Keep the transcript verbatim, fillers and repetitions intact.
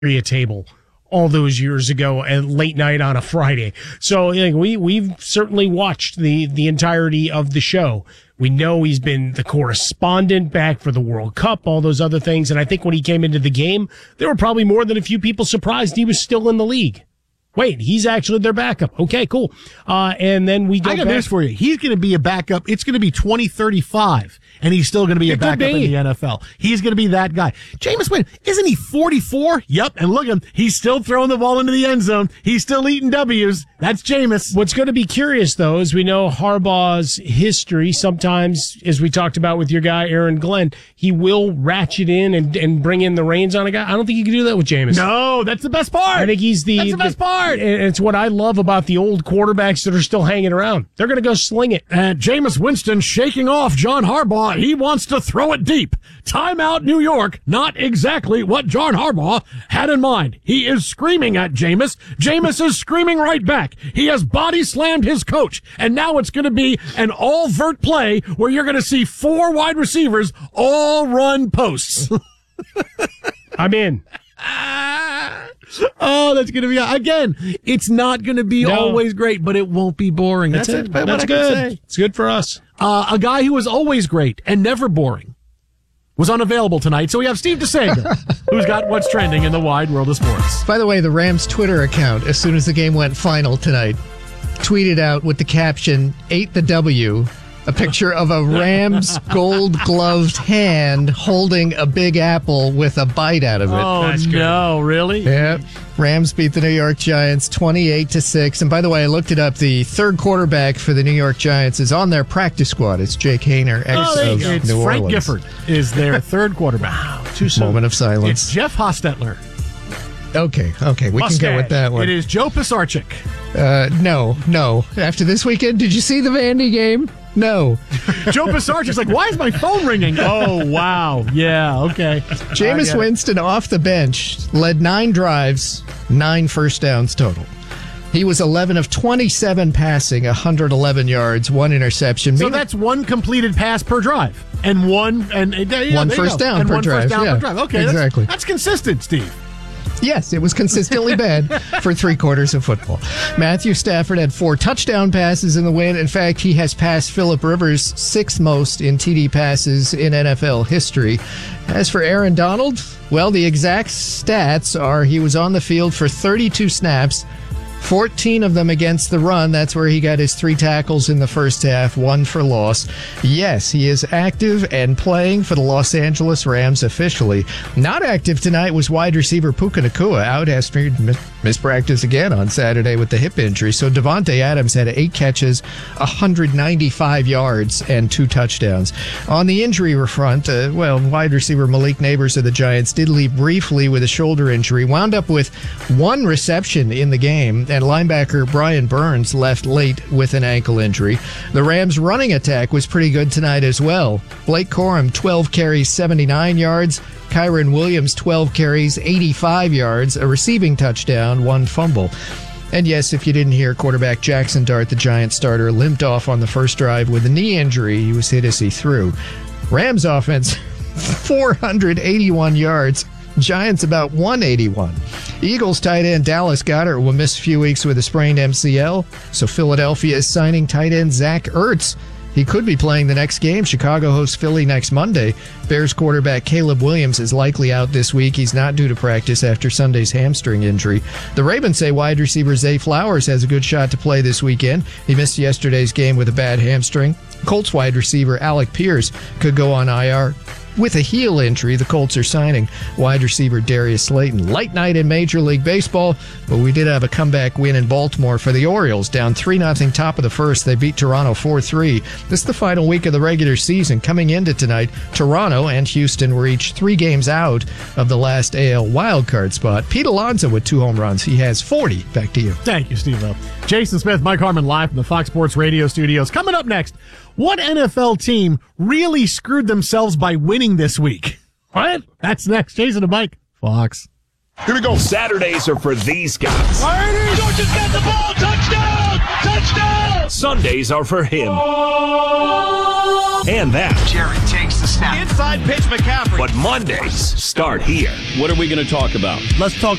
table all those years ago at late night on a Friday. So like, we, we've certainly watched the, the entirety of the show. We know he's been the correspondent back for the World Cup, all those other things. And I think when he came into the game, there were probably more than a few people surprised he was still in the league. Wait, he's actually their backup. Okay, cool. Uh, and then we go I got back. news for you. He's going to be a backup. It's going to be twenty thirty-five, and he's still going to be It a backup could be. in the N F L. He's going to be that guy. Jameis Winston, isn't he forty-four? Yep, and look at him. He's still throwing the ball into the end zone. He's still eating W's. That's Jameis. What's going to be curious, though, is we know Harbaugh's history. Sometimes, as we talked about with your guy, Aaron Glenn, he will ratchet in and, and bring in the reins on a guy. I don't think you can do that with Jameis. No, that's the best part. I think he's the, That's the best part. And it's what I love about the old quarterbacks that are still hanging around. They're going to go sling it. And Jameis Winston shaking off John Harbaugh. He wants to throw it deep. Timeout, New York. Not exactly what John Harbaugh had in mind. He is screaming at Jameis. Jameis is screaming right back. He has body slammed his coach. And now it's going to be an all-vert play where you're going to see four wide receivers all run posts. I'm in. Oh, that's going to be, again, it's not going to be No. always great, but it won't be boring. That's, That's it. it. That's That's what I can good. say. It's good for us. Uh, a guy who was always great and never boring was unavailable tonight. So we have Steve DeSager, who's got what's trending in the wide world of sports. By the way, the Rams Twitter account, as soon as the game went final tonight, tweeted out with the caption, ate the W, a picture of a Rams gold-gloved hand holding a Big Apple with a bite out of it. Oh, That's good. no, really? Yeah. Rams beat the New York Giants twenty-eight to six. And by the way, I looked it up. The third quarterback for the New York Giants is on their practice squad. It's Jake Haener, ex Oh, there you of go. It's New Frank Orleans. Gifford is their third quarterback. Wow, Too soon. Moment of silence. It's Jeff Hostetler. Okay, okay, we Mustache. can go with that one. It is Joe Pisarcik. Uh, no, no. After this weekend, did you see the Vandy game? No. Joe Pisarcik's like, why is my phone ringing? Oh, wow. Yeah, okay. Jameis Winston off the bench led nine drives, nine first downs total. He was eleven of twenty-seven passing, one hundred eleven yards, one interception. So Meaning- that's one completed pass per drive, and one and uh, yeah, One there you first go. down and per one drive, First down yeah. per drive. Okay, Exactly. That's, that's consistent, Steve. Yes, it was consistently bad for three quarters of football. Matthew Stafford had four touchdown passes in the win. In fact, he has passed Phillip Rivers sixth most in T D passes in N F L history. As for Aaron Donald, well, the exact stats are he was on the field for thirty-two snaps, fourteen of them against the run. That's where he got his three tackles in the first half, one for loss. Yes, he is active and playing for the Los Angeles Rams officially. Not active tonight was wide receiver Puka Nacua, out after mispractice again on Saturday with the hip injury. So Devontae Adams had eight catches, one hundred ninety-five yards, and two touchdowns. On the injury front, uh, well, wide receiver Malik Neighbors of the Giants did leave briefly with a shoulder injury, wound up with one reception in the game, and linebacker Brian Burns left late with an ankle injury. The Rams' running attack was pretty good tonight as well. Blake Corum, twelve carries, seventy-nine yards. Kyron Williams, twelve carries, eighty-five yards, a receiving touchdown, one fumble. And yes, if you didn't hear, quarterback Jackson Dart, the Giants starter, limped off on the first drive with a knee injury. He was hit as he threw. Rams offense, four hundred eighty-one yards. Giants about one eighty-one. Eagles tight end Dallas Goedert will miss a few weeks with a sprained M C L, so Philadelphia is signing tight end Zach Ertz. He could be playing the next game. Chicago hosts Philly next Monday. Bears quarterback Caleb Williams is likely out this week. He's not due to practice after Sunday's hamstring injury. The Ravens say wide receiver Zay Flowers has a good shot to play this weekend. He missed yesterday's game with a bad hamstring. Colts wide receiver Alec Pierce could go on I R. With a heel injury, the Colts are signing wide receiver Darius Slayton. Light night in Major League Baseball, but we did have a comeback win in Baltimore for the Orioles. Down three nothing top of the first, they beat Toronto four three. This is the final week of the regular season. Coming into tonight, Toronto and Houston were each three games out of the last A L wildcard spot. Pete Alonso with two home runs. He has forty. Back to you. Thank you, Steve-O. Jason Smith, Mike Harmon live from the Fox Sports Radio studios. Coming up next, what N F L team really screwed themselves by winning this week? What? That's next. Jason and Mike, Fox. Here we go. Saturdays are for these guys. Georgia's got the ball. Touchdown! Touchdown! Sundays are for him. And that. Jerry takes the snap. Inside pitch McCaffrey. But Mondays start here. What are we going to talk about? Let's talk